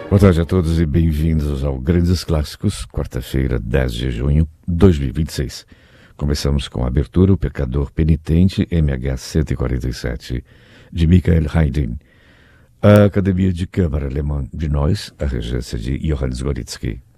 Boa tarde a todos e bem-vindos ao Grandes Clássicos, quarta-feira, 10 de junho de 2026. Começamos com a abertura O Pecador Penitente, MH 147, de Michael Haydn. A Academia de Câmara Alemã de Neuss, a regência de Johannes Gorizky.